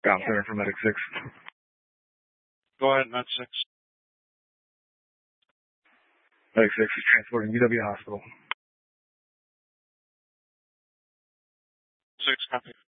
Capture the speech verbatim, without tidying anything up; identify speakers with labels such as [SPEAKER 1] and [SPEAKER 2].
[SPEAKER 1] Down center for Medic six.
[SPEAKER 2] Go ahead, Med six.
[SPEAKER 1] Medic six is transporting U W Hospital.
[SPEAKER 2] six, copy.